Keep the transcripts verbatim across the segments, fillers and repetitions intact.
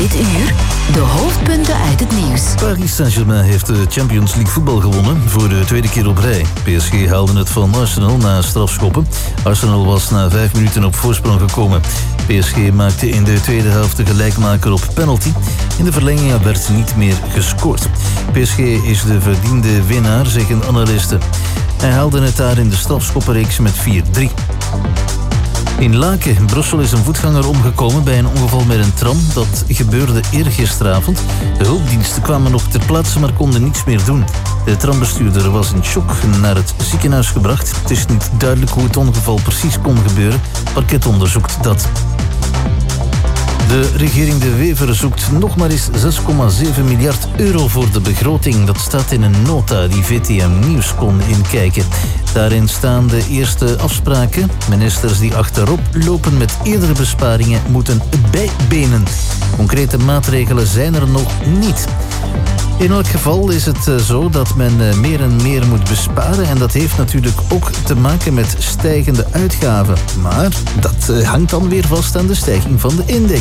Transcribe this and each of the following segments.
dit uur de hoofdpunten uit het nieuws. Paris Saint-Germain heeft de Champions League voetbal gewonnen voor de tweede keer op rij. P S G haalde het van Arsenal na strafschoppen. Arsenal was na vijf minuten op voorsprong gekomen. P S G maakte in de tweede helft de gelijkmaker op penalty. In de verlenging werd niet meer gescoord. P S G is de verdiende winnaar, zeggen analisten. Hij haalde het daar in de strafschoppenreeks met vier drie. In Laken, in Brussel, is een voetganger omgekomen bij een ongeval met een tram. Dat gebeurde eergisteravond. De hulpdiensten kwamen nog ter plaatse, maar konden niets meer doen. De trambestuurder was in shock naar het ziekenhuis gebracht. Het is niet duidelijk hoe het ongeval precies kon gebeuren. Parket onderzoekt dat. De regering De Wever zoekt nog maar eens zes komma zeven miljard euro voor de begroting. Dat staat in een nota die V T M Nieuws kon inkijken. Daarin staan de eerste afspraken. Ministers die achterop lopen met eerdere besparingen moeten bijbenen. Concrete maatregelen zijn er nog niet. In elk geval is het zo dat men meer en meer moet besparen. En dat heeft natuurlijk ook te maken met stijgende uitgaven. Maar dat hangt dan weer vast aan de stijging van de index.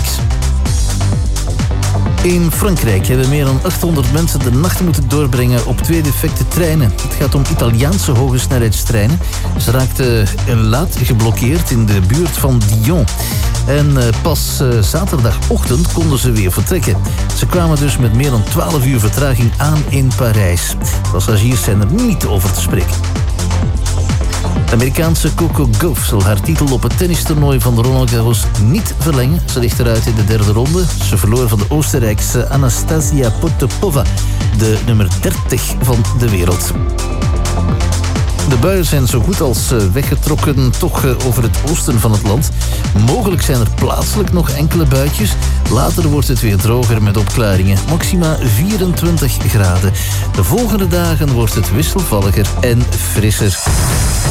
In Frankrijk hebben meer dan achthonderd mensen de nacht moeten doorbrengen op twee defecte treinen. Het gaat om Italiaanse hogesnelheidstreinen. Ze raakten laat geblokkeerd in de buurt van Dijon. En pas zaterdagochtend konden ze weer vertrekken. Ze kwamen dus met meer dan twaalf uur vertraging aan in Parijs. Passagiers zijn er niet over te spreken. De Amerikaanse Coco Gauff zal haar titel op het tennistoernooi van de Roland Garros niet verlengen. Ze ligt eruit in de derde ronde. Ze verloor van de Oostenrijkse Anastasia Potapova, de nummer dertig van de wereld. De buien zijn zo goed als weggetrokken, toch over het oosten van het land. Mogelijk zijn er plaatselijk nog enkele buitjes. Later wordt het weer droger met opklaringen. Maxima vierentwintig graden. De volgende dagen wordt het wisselvalliger en frisser.